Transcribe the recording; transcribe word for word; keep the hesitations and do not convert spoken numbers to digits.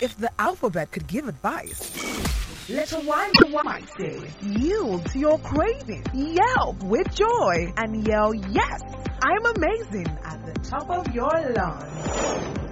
If the alphabet could give advice, let a wise might say, yield to your craving, yelp with joy, and yell, yes, I'm amazing at the top of your lungs.